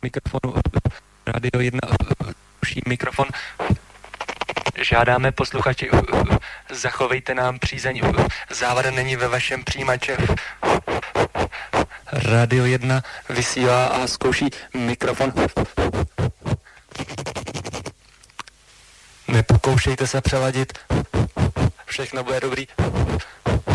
mikrofonu. Radio 1 ruší mikrofon. Žádáme posluchači, zachovejte nám přízeň. Závada není ve vašem přijímače. Radio 1 vysílá a zkouší mikrofon. Nepokoušejte se přeladit. Všechno bude dobrý.